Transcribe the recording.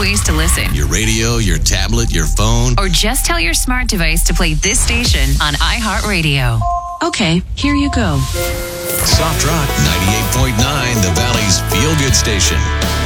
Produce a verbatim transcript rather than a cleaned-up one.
ways to listen. Your radio, your tablet, your phone. Or just tell your smart device to play this station on iHeartRadio. Okay, here you go. Soft Rock ninety-eight point nine, the Valley's feel-good station.